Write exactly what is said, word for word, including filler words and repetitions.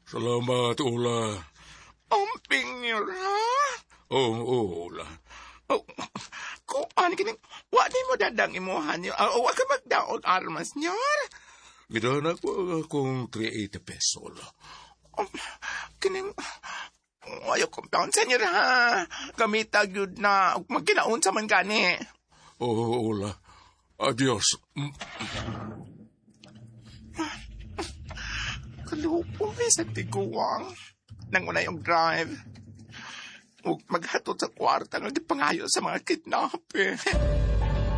Salamat, Ula. Umping niyo, ha? Oo, oh, Ula. Oh, kung ano kining, wa di mo dadang imuhan niyo. Uh, wa ka magdaog armas niyo. Gidahan ako akong three hundred eighty peso, Ula. Um, kining, ayaw kong taon sa niyo, ha? Gamitag yun na, magkinaon sa man gani. Oo, oh, Ula. Adios. Kalupo, sa tiguang. Nanguna yung drive. Huwag maghatod sa kwarta nga gipangayo sa mga kidnapper.